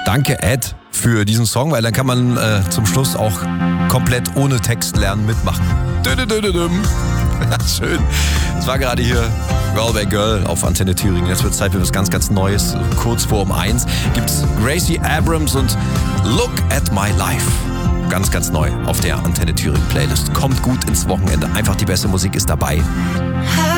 Danke, Ed, für diesen Song, weil dann kann man zum Schluss auch komplett ohne Text lernen mitmachen. Schön. Das war gerade hier Girl by Girl auf Antenne Thüringen. Jetzt wird es Zeit für was ganz, ganz Neues. Kurz vor 1 gibt's Gracie Abrams und Look at My Life. Ganz, ganz neu auf der Antenne Thüringen Playlist. Kommt gut ins Wochenende. Einfach die beste Musik ist dabei.